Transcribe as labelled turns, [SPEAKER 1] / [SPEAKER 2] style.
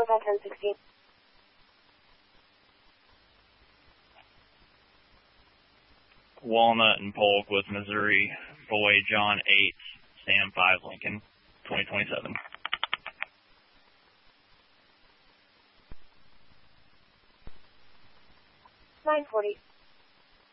[SPEAKER 1] Northbound 1016.
[SPEAKER 2] Walnut and Polk with Missouri, Boy, John 8, Sam 5, Lincoln, 2027.
[SPEAKER 1] 940.